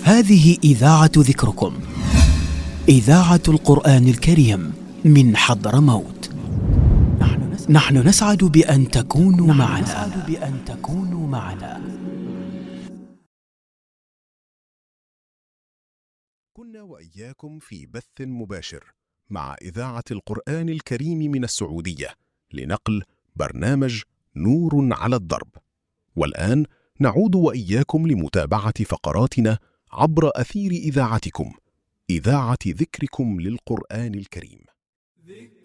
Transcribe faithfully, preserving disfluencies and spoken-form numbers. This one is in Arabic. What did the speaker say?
هذه إذاعة ذكركم، إذاعة القرآن الكريم من حضرموت. نحن نسعد بأن تكونوا معنا. بأن تكونوا معنا. كنا وإياكم في بث مباشر مع إذاعة القرآن الكريم من السعودية لنقل برنامج نور على الضرب. والآن نعود وإياكم لمتابعة فقراتنا عبر أثير إذاعتكم، إذاعة ذكركم للقرآن الكريم.